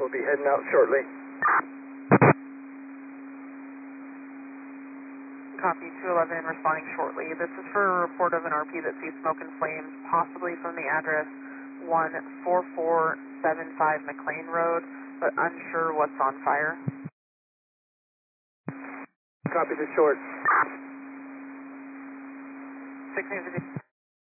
We'll be heading out shortly. Copy 211 responding shortly. This is for a report of an RP that sees smoke and flames, possibly from the address 14475 McLean Road, but unsure what's on fire. Copy the short. 1650.